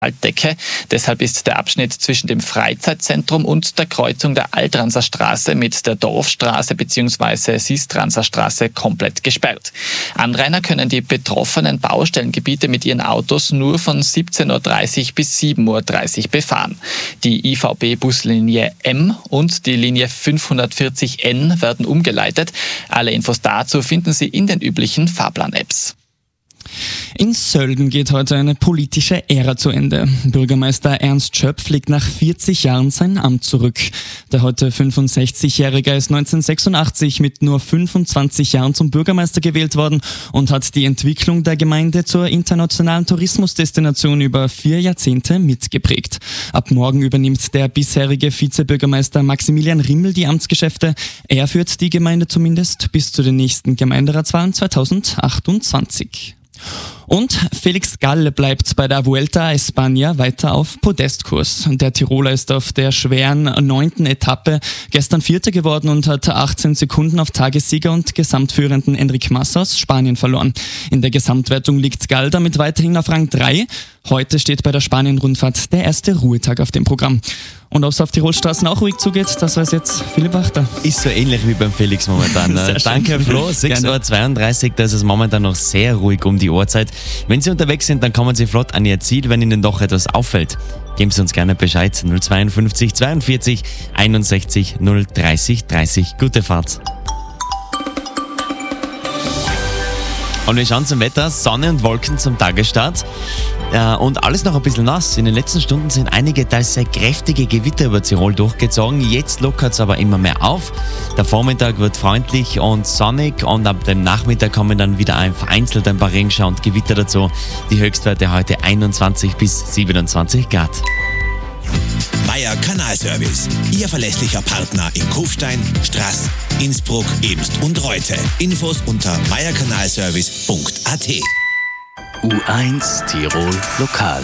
Decke. Deshalb ist der Abschnitt zwischen dem Freizeitzentrum und der Kreuzung der Altranser Straße mit der Dorfstraße bzw. Sistranser Straße komplett gesperrt. Anrainer können die betroffenen Baustellengebiete mit ihren Autos nur von 17:30 Uhr bis 7:30 Uhr befahren. Die IVB-Buslinie M und die Linie 540N werden umgeleitet. Alle Infos dazu finden Sie in den üblichen Fahrplan-Apps. In Sölden geht heute eine politische Ära zu Ende. Bürgermeister Ernst Schöpf legt nach 40 Jahren sein Amt zurück. Der heute 65-Jährige ist 1986 mit nur 25 Jahren zum Bürgermeister gewählt worden und hat die Entwicklung der Gemeinde zur internationalen Tourismusdestination über 4 Jahrzehnte mitgeprägt. Ab morgen übernimmt der bisherige Vizebürgermeister Maximilian Rimmel die Amtsgeschäfte. Er führt die Gemeinde zumindest bis zu den nächsten Gemeinderatswahlen 2028. Und Felix Gall bleibt bei der Vuelta a España weiter auf Podestkurs. Der Tiroler ist auf der schweren 9. Etappe gestern Vierter geworden und hat 18 Sekunden auf Tagessieger und Gesamtführenden Enric Mas aus Spanien verloren. In der Gesamtwertung liegt Gall damit weiterhin auf Rang 3. Heute steht bei der Spanien-Rundfahrt der erste Ruhetag auf dem Programm. Und ob es auf Tirolstraßen auch ruhig zugeht, das weiß jetzt Philipp Wachter. Ist so ähnlich wie beim Felix momentan. Danke, Flo. 6:32 Uhr, da ist es momentan noch sehr ruhig um die Uhrzeit. Wenn Sie unterwegs sind, dann kommen Sie flott an Ihr Ziel. Wenn Ihnen doch etwas auffällt, geben Sie uns gerne Bescheid. 052 42 61 030 30. Gute Fahrt. Und wir schauen zum Wetter. Sonne und Wolken zum Tagesstart. Und alles noch ein bisschen nass. In den letzten Stunden sind einige teils sehr kräftige Gewitter über Tirol durchgezogen. Jetzt lockert es aber immer mehr auf. Der Vormittag wird freundlich und sonnig und ab dem Nachmittag kommen dann wieder vereinzelt ein paar Regenschauer und Gewitter dazu. Die Höchstwerte heute 21 bis 27 Grad. Meier Kanalservice, Ihr verlässlicher Partner in Kufstein, Straß, Innsbruck, Ebst und Reute. Infos unter meierkanalservice.at. U1 Tirol Lokal.